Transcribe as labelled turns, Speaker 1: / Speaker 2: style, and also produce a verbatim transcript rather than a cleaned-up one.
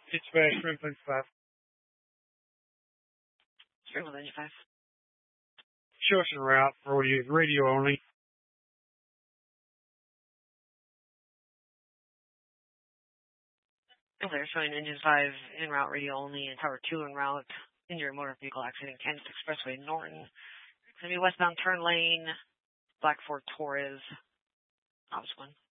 Speaker 1: Dispatch, Springfield five.
Speaker 2: Springfield Engine five.
Speaker 1: Show us a route, radio, radio only.
Speaker 2: Clear, showing Engine five en route, radio only, and Tower two en route. Injured motor vehicle accident, Kansas Expressway, Norton. It's going to be westbound turn lane, Black Ford Torres, Hobbs one.